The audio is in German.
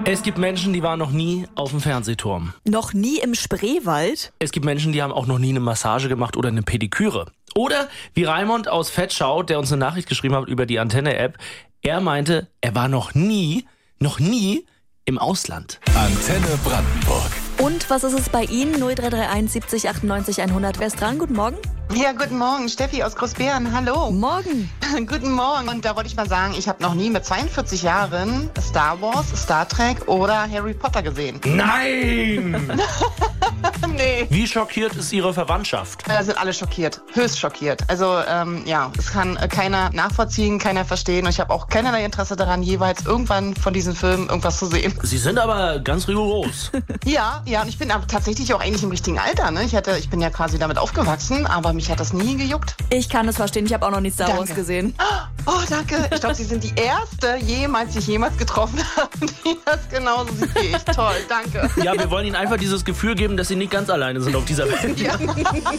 Es gibt Menschen, die waren noch nie auf dem Fernsehturm. Noch nie im Spreewald? Es gibt Menschen, die haben auch noch nie eine Massage gemacht oder eine Pediküre. Oder wie Raimund aus Vetschau, der uns eine Nachricht geschrieben hat über die Antenne-App. Er meinte, er war noch nie im Ausland. Antenne Brandenburg. Und was ist es bei Ihnen? 0331 70 98 100. Wer ist dran? Guten Morgen. Ja, guten Morgen, Steffi aus Großbären, hallo. Morgen. Guten Morgen. Und da wollte ich mal sagen, ich habe noch nie mit 42 Jahren Star Wars, Star Trek oder Harry Potter gesehen. Nein! Nee. Wie schockiert ist Ihre Verwandtschaft? Sind alle schockiert, höchst schockiert. Also es kann keiner nachvollziehen, keiner verstehen. Und ich habe auch keinerlei Interesse daran, jeweils irgendwann von diesen Filmen irgendwas zu sehen. Sie sind aber ganz rigoros. Ja, und ich bin aber tatsächlich auch eigentlich im richtigen Alter. Ne? Ich bin ja quasi damit aufgewachsen, aber mich hat das nie gejuckt. Ich kann es verstehen, ich habe auch noch nie Star Wars gesehen. Oh, danke. Ich glaube, Sie sind die Erste, die ich jemals getroffen habe, die das genauso sieht wie ich. Toll, danke. Ja, wir wollen Ihnen einfach dieses Gefühl geben, dass Sie nicht ganz alleine sind auf dieser Welt. Ja.